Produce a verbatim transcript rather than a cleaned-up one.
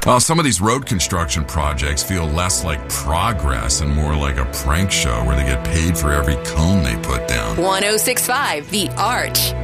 Uh, some of these road construction projects feel less like progress and more like a prank show where they get paid for every cone they put down. one oh six point five The Arch.